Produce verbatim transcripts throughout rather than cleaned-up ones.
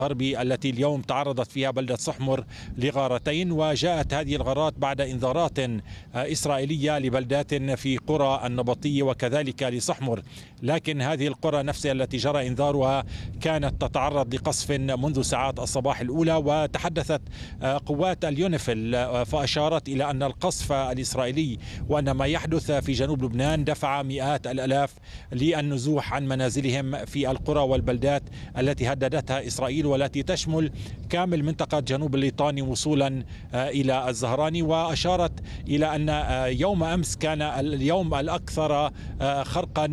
الغربي التي اليوم تعرضت فيها بلدة صحمر لغارتين، وجاءت هذه الغارات بعد إنذارات إسرائيلية لبلدات في قرى النبطية وكذلك لصحمر. لكن هذه القرى نفسها التي جرى إنذارها كانت تتعرض لقصف منذ ساعات الصباح الأولى، وتحدثت قوات اليونيفيل فأشارت إلى أن القصف الإسرائيلي وأن ما يحدث في جنوب لبنان دفع مئات الآلاف للنزوح عن منازلهم في القرى والبلدات التي هددتها إسرائيل، والتي تشمل كامل منطقة جنوب الليطاني وصولا إلى الزهراني. وأشارت إلى أن يوم أمس كان اليوم الأكثر خرقا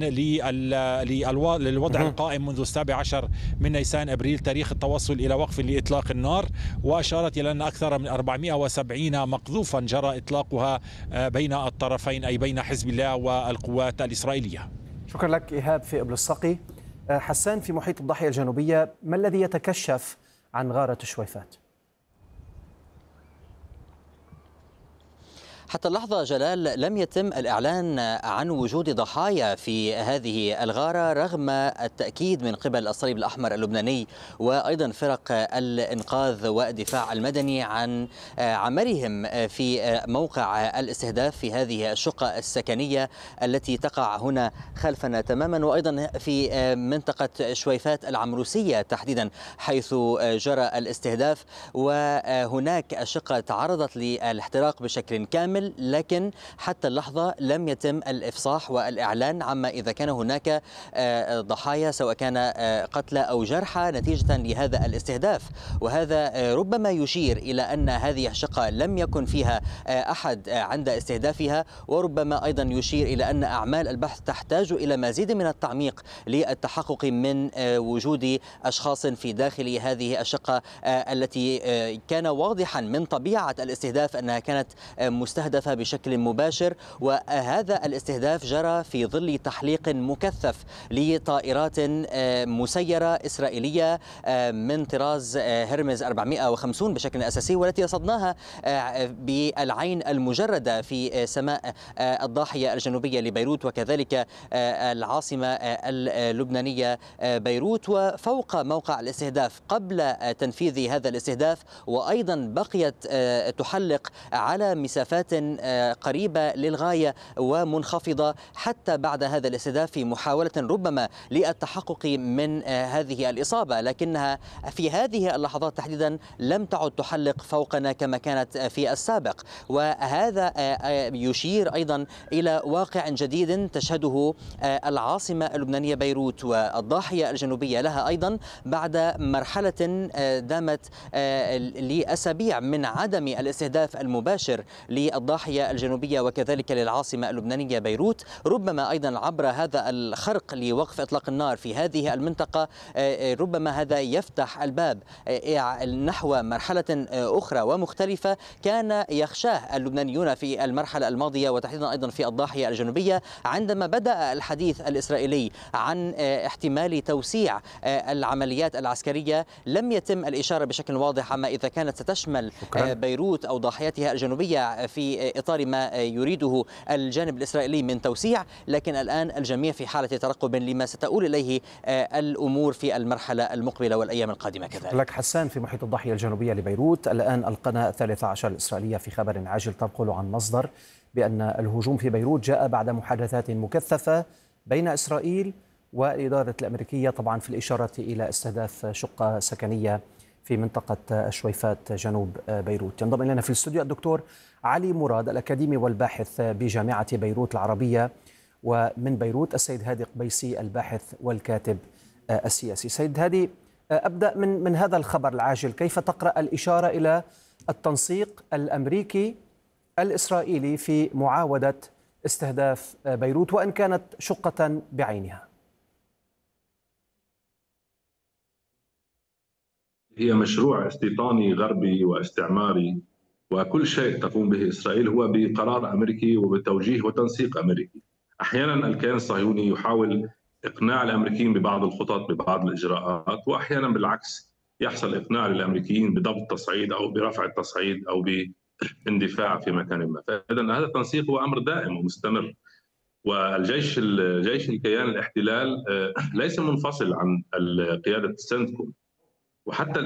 للوضع القائم منذ السابع عشر من نيسان أبريل تاريخ التوصل إلى وقف لإطلاق النار. وأشارت إلى أن أكثر من أربعمئة وسبعين مقذوفا جرى إطلاقها بين الطرفين، أي بين حزب الله والقوات الإسرائيلية. شكرا لك إيهاب في إبل-السقي. حسان، في محيط الضاحية الجنوبية ما الذي يتكشف عن غارة الشويفات؟ حتى اللحظة جلال لم يتم الإعلان عن وجود ضحايا في هذه الغارة رغم التأكيد من قبل الصليب الأحمر اللبناني وأيضا فرق الإنقاذ والدفاع المدني عن عملهم في موقع الاستهداف في هذه الشقة السكنية التي تقع هنا خلفنا تماما، وأيضا في منطقة شويفات العمروسية تحديدا حيث جرى الاستهداف. وهناك الشقة تعرضت للاحتراق بشكل كامل، لكن حتى اللحظة لم يتم الإفصاح والإعلان عما إذا كان هناك ضحايا سواء كان قتلى أو جرحى نتيجة لهذا الاستهداف. وهذا ربما يشير إلى أن هذه الشقة لم يكن فيها أحد عند استهدافها، وربما أيضا يشير إلى أن أعمال البحث تحتاج إلى مزيد من التعميق للتحقق من وجود أشخاص في داخل هذه الشقة التي كان واضحا من طبيعة الاستهداف أنها كانت مستهدفة بشكل مباشر. وهذا الاستهداف جرى في ظل تحليق مكثف لطائرات مسيرة إسرائيلية من طراز هرمز أربعمئة وخمسين بشكل أساسي، والتي رصدناها بالعين المجردة في سماء الضاحية الجنوبية لبيروت وكذلك العاصمة اللبنانية بيروت وفوق موقع الاستهداف قبل تنفيذ هذا الاستهداف. وأيضا بقيت تحلق على مسافات قريبة للغاية ومنخفضة حتى بعد هذا الاستهداف في محاولة ربما للتحقق من هذه الإصابة، لكنها في هذه اللحظات تحديدا لم تعد تحلق فوقنا كما كانت في السابق. وهذا يشير أيضا إلى واقع جديد تشهده العاصمة اللبنانية بيروت والضاحية الجنوبية لها أيضا بعد مرحلة دامت لأسابيع من عدم الاستهداف المباشر للضاحية الجنوبية وكذلك للعاصمة اللبنانية بيروت. ربما أيضا عبر هذا الخرق لوقف إطلاق النار في هذه المنطقة ربما هذا يفتح الباب نحو مرحلة أخرى ومختلفة كان يخشاه اللبنانيون في المرحلة الماضية وتحديدا أيضا في الضاحية الجنوبية عندما بدأ الحديث الإسرائيلي عن احتمال توسيع العمليات العسكرية. لم يتم الإشارة بشكل واضح عما إذا كانت ستشمل بيروت أو ضاحيتها الجنوبية في إطار ما يريده الجانب الإسرائيلي من توسيع، لكن الآن الجميع في حالة ترقب لما ستؤول إليه الأمور في المرحلة المقبلة والأيام القادمة كذلك. لك حسان في محيط الضاحية الجنوبية لبيروت. الآن القناة الثالثة عشر الإسرائيلية في خبر عاجل تنقل عن مصدر بأن الهجوم في بيروت جاء بعد محادثات مكثفة بين إسرائيل والإدارة الأمريكية، طبعا في الإشارة إلى استهداف شقة سكنية في منطقة الشويفات جنوب بيروت. ينضم إلينا في الاستوديو الدكتور علي مراد الأكاديمي والباحث بجامعة بيروت العربية، ومن بيروت السيد هادي قبيسي الباحث والكاتب السياسي. سيد هادي، أبدأ من من هذا الخبر العاجل، كيف تقرأ الإشارة إلى التنسيق الأمريكي الإسرائيلي في معاودة استهداف بيروت وإن كانت شقة بعينها؟ هي مشروع استيطاني غربي واستعماري، وكل شيء تقوم به إسرائيل هو بقرار أمريكي وبتوجيه وتنسيق أمريكي. أحيانا الكيان الصهيوني يحاول إقناع الأمريكيين ببعض الخطط ببعض الإجراءات، وأحيانا بالعكس يحصل إقناع للأمريكيين بضبط التصعيد أو برفع التصعيد أو باندفاع في مكان ما. فإذا هذا التنسيق هو أمر دائم ومستمر، والجيش الجيش الكيان الاحتلال ليس منفصل عن قيادة السنتكوم، وحتى